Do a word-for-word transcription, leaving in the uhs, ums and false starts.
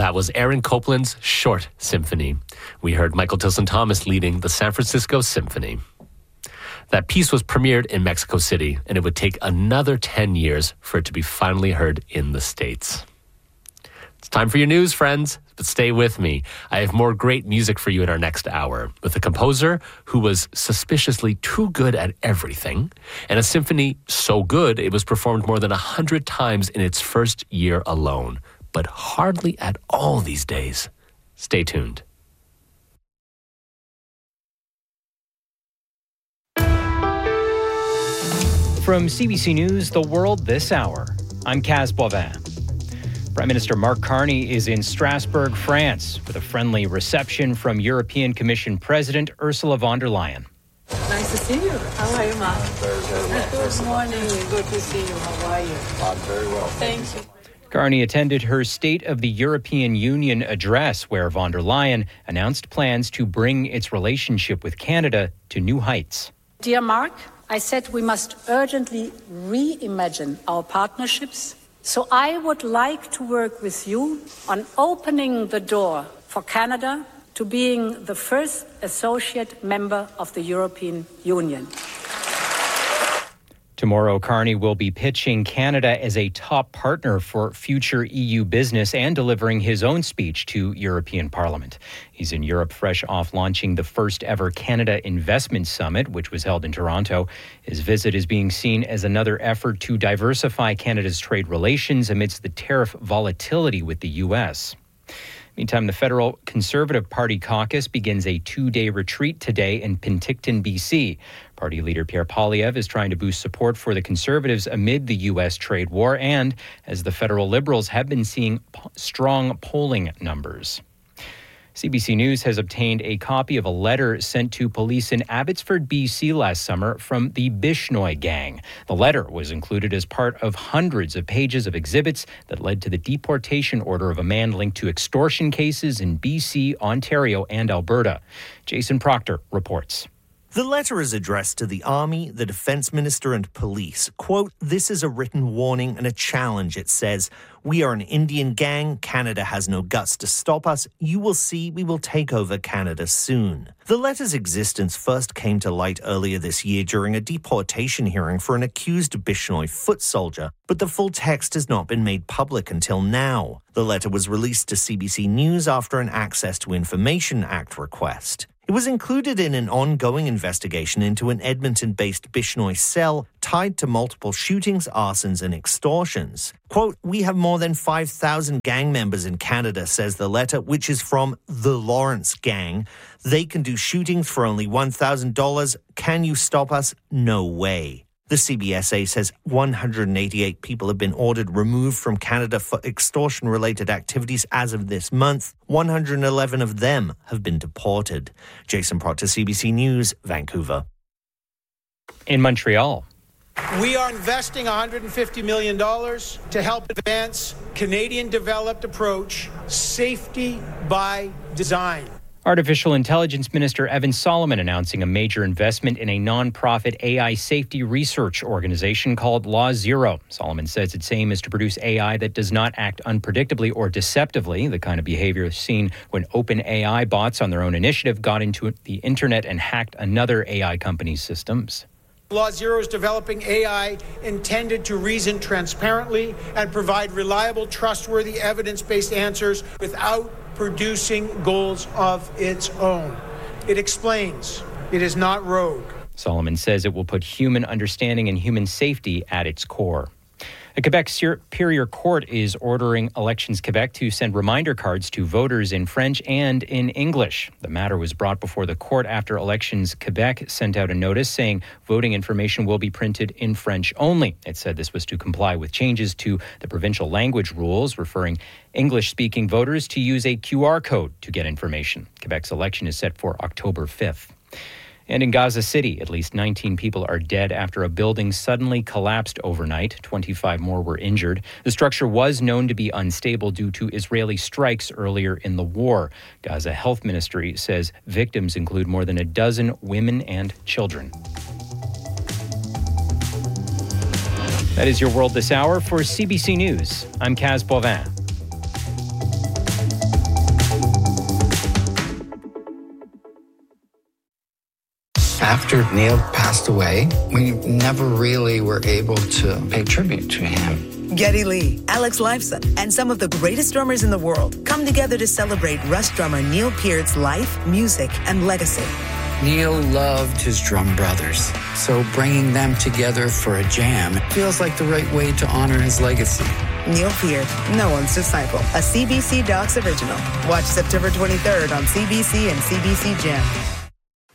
That was Aaron Copland's Short Symphony. We heard Michael Tilson Thomas leading the San Francisco Symphony. That piece was premiered in Mexico City, and it would take another ten years for it to be finally heard in the States. It's time for your news, friends, but stay with me. I have more great music for you in our next hour, with a composer who was suspiciously too good at everything, and a symphony so good it was performed more than one hundred times in its first year alone, but hardly at all these days. Stay tuned. From C B C News, The World This Hour, I'm Kaz Boivin. Prime Minister Mark Carney is in Strasbourg, France, with a friendly reception from European Commission President Ursula von der Leyen. Nice to see you. How are you, Mark? Very, very well. Good morning. Good to see you. How are you? I'm very well. Thank you. Carney attended her State of the European Union address, where von der Leyen announced plans to bring its relationship with Canada to new heights. Dear Mark, I said we must urgently reimagine our partnerships. So I would like to work with you on opening the door for Canada to being the first associate member of the European Union. Tomorrow, Carney will be pitching Canada as a top partner for future E U business and delivering his own speech to European Parliament. He's in Europe fresh off launching the first ever Canada Investment Summit, which was held in Toronto. His visit is being seen as another effort to diversify Canada's trade relations amidst the tariff volatility with the U S. Meantime, the Federal Conservative Party caucus begins a two-day retreat today in Penticton, B C. Party leader Pierre Poilievre is trying to boost support for the Conservatives amid the U S trade war and as the federal Liberals have been seeing p- strong polling numbers. C B C News has obtained a copy of a letter sent to police in Abbotsford, B C last summer from the Bishnoi gang. The letter was included as part of hundreds of pages of exhibits that led to the deportation order of a man linked to extortion cases in B C, Ontario, and Alberta. Jason Proctor reports. The letter is addressed to the Army, the Defence Minister and police. Quote, this is a written warning and a challenge, it says. We are an Indian gang. Canada has no guts to stop us. You will see we will take over Canada soon. The letter's existence first came to light earlier this year during a deportation hearing for an accused Bishnoi foot soldier, but the full text has not been made public until now. The letter was released to C B C News after an Access to Information Act request. It was included in an ongoing investigation into an Edmonton-based Bishnoi cell tied to multiple shootings, arsons and extortions. Quote, we have more than five thousand gang members in Canada, says the letter, which is from the Lawrence Gang. They can do shootings for only one thousand dollars. Can you stop us? No way. The C B S A says one hundred eighty-eight people have been ordered removed from Canada for extortion-related activities as of this month. one hundred eleven of them have been deported. Jason Proctor, C B C News, Vancouver. In Montreal. We are investing one hundred fifty million dollars to help advance Canadian-developed approach, safety by design. Artificial Intelligence Minister Evan Solomon announcing a major investment in a non-profit A I safety research organization called Law Zero. Solomon says its aim is to produce A I that does not act unpredictably or deceptively, the kind of behavior seen when OpenAI bots on their own initiative got into the internet and hacked another A I company's systems. Law Zero is developing A I intended to reason transparently and provide reliable, trustworthy, evidence-based answers without producing goals of its own. It explains. It is not rogue. Solomon says it will put human understanding and human safety at its core. A Quebec Superior Court is ordering Elections Quebec to send reminder cards to voters in French and in English. The matter was brought before the court after Elections Quebec sent out a notice saying voting information will be printed in French only. It said this was to comply with changes to the provincial language rules, referring English-speaking voters to use a Q R code to get information. Quebec's election is set for October fifth. And in Gaza City, at least nineteen people are dead after a building suddenly collapsed overnight. twenty-five more were injured. The structure was known to be unstable due to Israeli strikes earlier in the war. Gaza Health Ministry says victims include more than a dozen women and children. That is your World This Hour. For C B C News, I'm Kaz Boivin. After Neil passed away, we never really were able to pay tribute to him. Geddy Lee, Alex Lifeson, and some of the greatest drummers in the world come together to celebrate Rush drummer Neil Peart's life, music, and legacy. Neil loved his drum brothers, so bringing them together for a jam feels like the right way to honor his legacy. Neil Peart, no one's disciple, a C B C Docs original. Watch September twenty-third on C B C and C B C Gem.